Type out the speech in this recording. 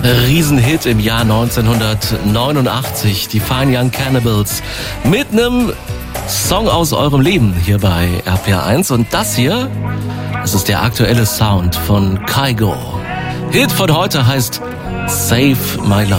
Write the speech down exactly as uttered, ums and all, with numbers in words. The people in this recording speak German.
Riesenhit im Jahr neunzehnhundertneunundachtzig. Die Fine Young Cannibals mit einem Song aus eurem Leben hier bei R P R eins. Und das hier, das ist der aktuelle Sound von Kygo. Hit von heute heißt Save My Love.